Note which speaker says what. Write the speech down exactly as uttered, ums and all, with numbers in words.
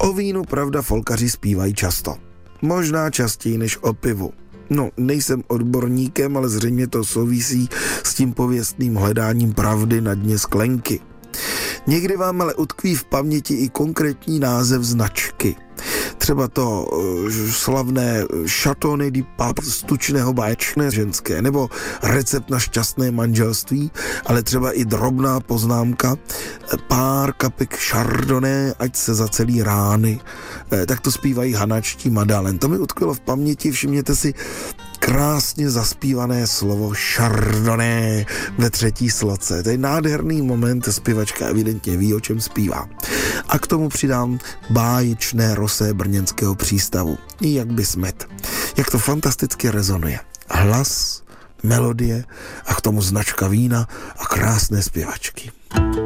Speaker 1: O vínu, pravda, folkaři zpívají často. Možná častěji než o pivu. No, nejsem odborníkem, ale zřejmě to souvisí s tím pověstným hledáním pravdy na dně sklenky. Někdy vám ale utkví v paměti i konkrétní název značky. Třeba to uh, slavné Chateauneuf du Pape z tučného báječné ženské, nebo recept na šťastné manželství, ale třeba i drobná poznámka, pár kapek Chardonnay, ať se zacelí rány. Eh, tak to zpívají hanačtí Madalen. To mi utkvělo v paměti, všimněte si, krásně zaspívané slovo Chardonnay ve třetí sloce. To je nádherný moment, zpěvačka evidentně ví, o čem zpívá. A k tomu přidám báječné rosé brněnského přístavu. Jak by smet. Jak to fantasticky rezonuje. Hlas, melodie a k tomu značka vína a krásné zpěvačky.